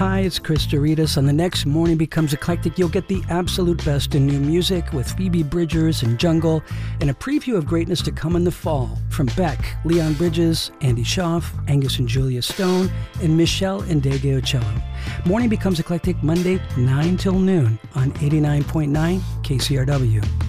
Hi, it's Chris Doritas. On the next Morning Becomes Eclectic, you'll get the absolute best in new music with Phoebe Bridgers and Jungle, and a preview of greatness to come in the fall from Beck, Leon Bridges, Andy Schaaf, Angus and Julia Stone, and Michelle Ndegeocello. Morning Becomes Eclectic, Monday, 9 till noon on 89.9 KCRW.